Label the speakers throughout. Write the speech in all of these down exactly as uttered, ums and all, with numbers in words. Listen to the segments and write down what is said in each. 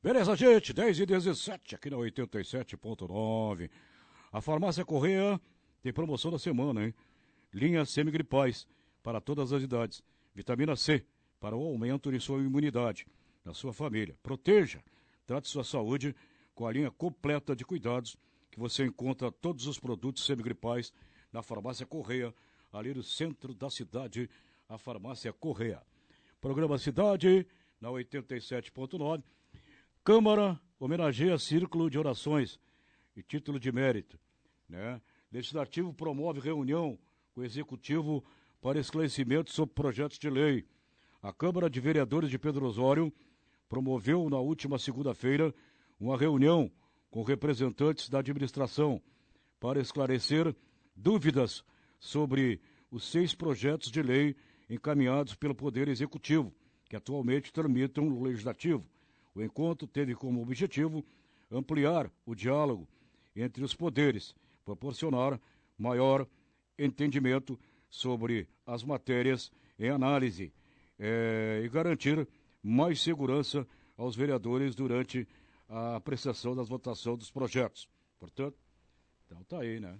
Speaker 1: Beleza, gente? dez e dezessete aqui na oitenta e sete ponto nove. A Farmácia Correia tem promoção da semana, hein? Linha semigripais para todas as idades. Vitamina C para o aumento de sua imunidade na sua família. Proteja, trate sua saúde com a linha completa de cuidados que você encontra todos os produtos semigripais na Farmácia Correia, ali no centro da cidade, a Farmácia Correia. Programa Cidade, na oitenta e sete ponto nove. Câmara homenageia Círculo de Orações e título de mérito, né? Legislativo promove reunião com o Executivo para esclarecimento sobre projetos de lei. A Câmara de Vereadores de Pedro Osório promoveu na última segunda-feira uma reunião com representantes da administração para esclarecer dúvidas sobre os seis projetos de lei encaminhados pelo Poder Executivo, que atualmente tramitam no Legislativo. O encontro teve como objetivo ampliar o diálogo entre os poderes, proporcionar maior entendimento sobre as matérias em análise é, e garantir mais segurança aos vereadores durante a apreciação das votações dos projetos. Portanto, então tá aí, né?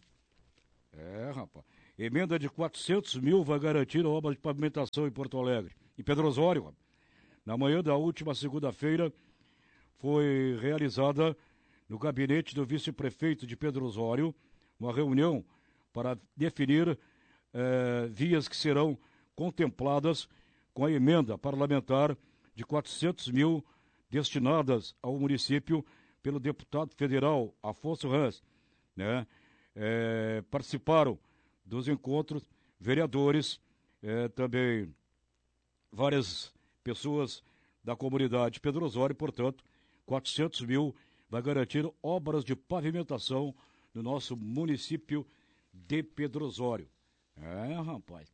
Speaker 1: É, rapaz. Emenda de quatrocentos mil vai garantir a obra de pavimentação em Porto Alegre. Em Pedro Osório, rapaz. Na manhã da última segunda-feira, foi realizada no gabinete do vice-prefeito de Pedro Osório uma reunião para definir eh, vias que serão contempladas com a emenda parlamentar de quatrocentos mil destinadas ao município pelo deputado federal Afonso Rãs, né? Eh, participaram dos encontros vereadores, eh, também várias pessoas da comunidade de Pedro Osório, portanto, quatrocentos mil vai garantir obras de pavimentação no nosso município de Pedro Osório. É, rapaz.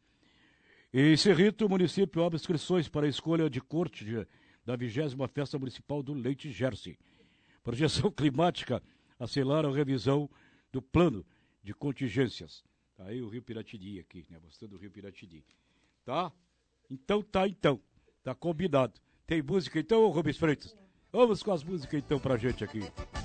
Speaker 1: Em Cerrito, o município abre inscrições para a escolha de corte de, da vigésima Festa Municipal do Leite Jersey. Projeção climática acelera a revisão do plano de contingências. Tá aí o Rio Piratini aqui, né? Mostrando o Rio Piratini. Tá? Então tá, então. Tá combinado. Tem música então, Rubens Freitas? Vamos com as músicas então pra gente aqui.